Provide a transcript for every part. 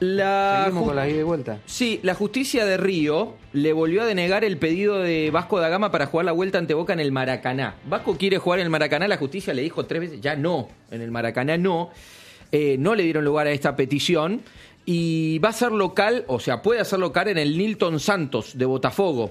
Seguimos con la ida y vuelta. Sí, la justicia de Río le volvió a denegar el pedido de Vasco da Gama para jugar la vuelta ante Boca en el Maracaná. Vasco quiere jugar en el Maracaná, la justicia le dijo 3 veces, ya no, en el Maracaná no. No le dieron lugar a esta petición y va a ser local, o sea, puede hacer local en el Nilton Santos de Botafogo,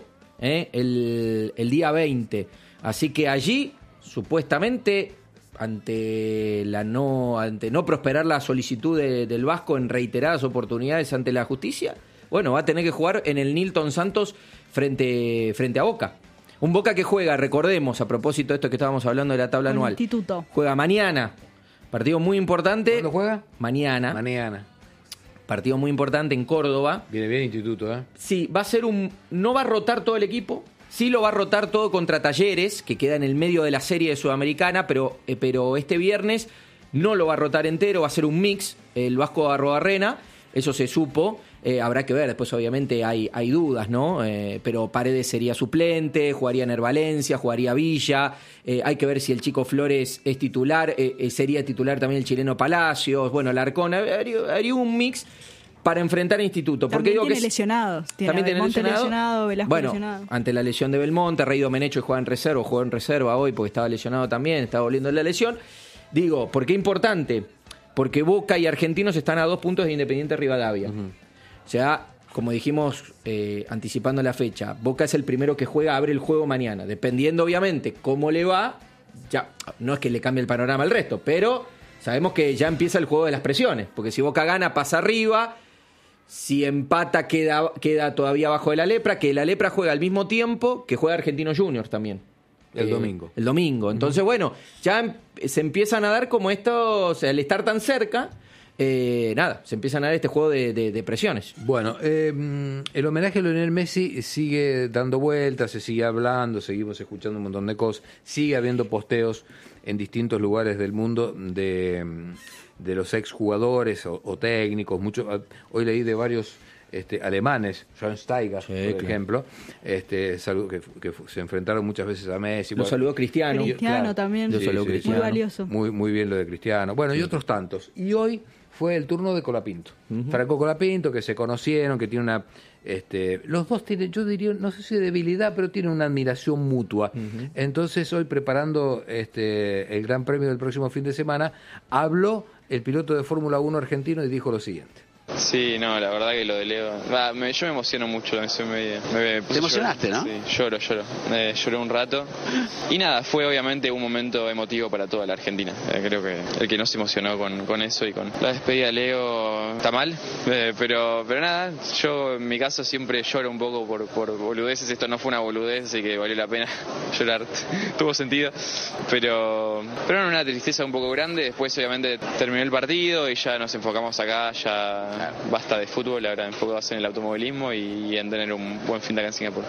el día 20. Así que allí, supuestamente, ante no prosperar la solicitud del Vasco en reiteradas oportunidades ante la justicia, bueno, va a tener que jugar en el Nilton Santos frente a Boca. Un Boca que juega, recordemos, a propósito de esto que estábamos hablando de la tabla anual. Instituto. Juega mañana. Partido muy importante. ¿Cuándo juega? Mañana. Partido muy importante en Córdoba. Viene bien Instituto, ¿eh? Sí, va a ser no va a rotar todo el equipo. Sí lo va a rotar todo contra Talleres, que queda en el medio de la serie de Sudamericana, pero este viernes no lo va a rotar entero, va a ser un mix, el Vasco Arrobarrena, eso se supo, habrá que ver, después obviamente hay dudas, ¿no? Pero Paredes sería suplente, jugaría Ner Valencia, jugaría Villa, hay que ver si el Chico Flores es titular, sería titular también el chileno Palacios, bueno, Larcón, haría un mix para enfrentar a Instituto. Porque también digo tiene que lesionados. También tiene lesionado, Velasco lesionado. Ante la lesión de Belmonte, Rey Domenech jugó en reserva hoy porque estaba lesionado también, estaba volviendo la lesión. Digo, ¿por qué importante? Porque Boca y Argentinos están a 2 puntos de Independiente Rivadavia. O sea, como dijimos anticipando la fecha, Boca es el primero que abre el juego mañana. Dependiendo obviamente cómo le va, ya no es que le cambie el panorama al resto, pero sabemos que ya empieza el juego de las presiones, porque si Boca gana pasa arriba. Si empata, queda todavía abajo de la Lepra, que la Lepra juega al mismo tiempo que juega Argentinos Juniors también. El domingo. El domingo. Entonces, bueno, ya se empiezan a dar como esto, o sea, al estar tan cerca, se empiezan a dar este juego de presiones. Bueno, el homenaje a Lionel Messi sigue dando vueltas, se sigue hablando, seguimos escuchando un montón de cosas, sigue habiendo posteos en distintos lugares del mundo de los exjugadores o técnicos. Hoy leí de varios alemanes, Schweinsteiger, por ejemplo, que se enfrentaron muchas veces a Messi. Lo saludó Cristiano. Cristiano también, muy valioso. Muy bien lo de Cristiano. Bueno, y otros tantos. Y hoy fue el turno de Colapinto. Franco Colapinto, que se conocieron, que tiene una... los dos tienen, yo diría, no sé si debilidad, pero tienen una admiración mutua. Entonces hoy, preparando el Gran Premio del próximo fin de semana, habló el piloto de Fórmula 1 argentino y dijo lo siguiente. Sí, no, la verdad que lo de Leo... yo me emociono mucho. ¿Te emocionaste, no? Sí, lloro. Lloré un rato. Y nada, fue obviamente un momento emotivo para toda la Argentina. Creo que el que no se emocionó con eso y con la despedida de Leo está mal. Pero nada, yo en mi caso siempre lloro un poco por boludeces. Esto no fue una boludez, así que valió la pena llorar. Tuvo sentido. Pero no, una tristeza un poco grande. Después obviamente terminó el partido y ya nos enfocamos acá, ya... Basta de fútbol, ahora enfocados en el automovilismo y en tener un buen fin de acá en Singapur.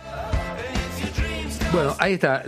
Bueno, ahí está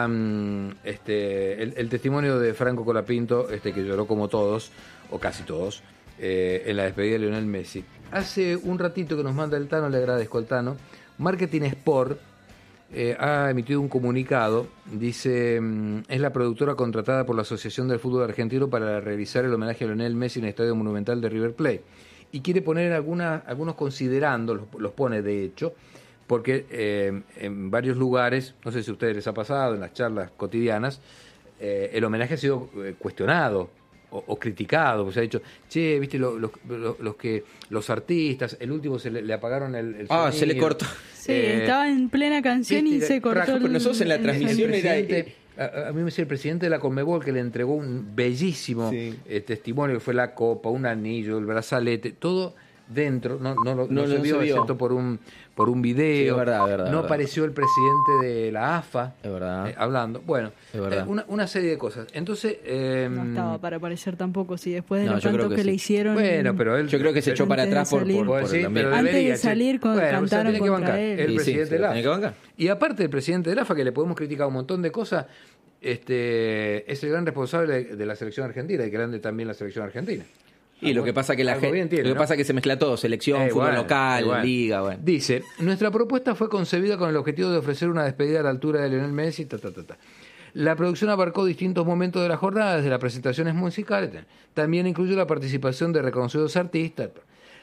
el testimonio de Franco Colapinto, que lloró como todos, o casi todos, en la despedida de Lionel Messi. Hace un ratito que nos manda el Tano, le agradezco al Tano, Marketing Sport ha emitido un comunicado, dice, es la productora contratada por la Asociación del Fútbol Argentino para realizar el homenaje a Lionel Messi en el Estadio Monumental de River Plate. Y quiere poner algunos considerando, los pone de hecho, porque en varios lugares, no sé si a ustedes les ha pasado, en las charlas cotidianas, el homenaje ha sido cuestionado o criticado, pues se ha dicho, che, viste los artistas, el último le apagaron el sonido. Se le cortó. Sí, estaba en plena canción y se cortó. Pero nosotros en la transmisión a mí me decía el presidente de la Conmebol que le entregó un bellísimo testimonio, que fue la copa, un anillo, el brazalete, todo dentro, no se vio excepto por un video. Sí, es verdad, no apareció el presidente de la AFA hablando. Bueno, una serie de cosas. Entonces no estaba para aparecer tampoco, si después de lo tanto que le hicieron. Bueno, pero él, yo creo que se echó para atrás por antes de salir cantaron contra él. El presidente de la AFA. Tiene que bancar. Y aparte del presidente de la AFA, que le podemos criticar un montón de cosas, es el gran responsable de la selección argentina y que grande también la selección argentina. Y lo que pasa que pasa que se mezcla todo, selección, fútbol local, liga, bueno. Dice, nuestra propuesta fue concebida con el objetivo de ofrecer una despedida a la altura de Lionel Messi, La producción abarcó distintos momentos de la jornada, desde las presentaciones musicales, también incluyó la participación de reconocidos artistas.